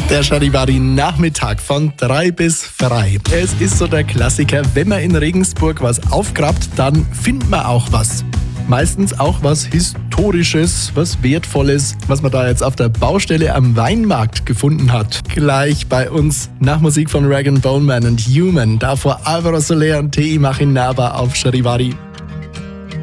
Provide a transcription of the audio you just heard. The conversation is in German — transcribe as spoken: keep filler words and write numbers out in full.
Der Charivari-Nachmittag von drei bis frei. Es ist so der Klassiker, wenn man in Regensburg was aufgrabt, dann findet man auch was. Meistens auch was Historisches, was Wertvolles, was man da jetzt auf der Baustelle am Weinmarkt gefunden hat. Gleich bei uns nach Musik von Rag and Bone Man und Human. Davor Alvaro Soler und T I Machinaba auf Charivari.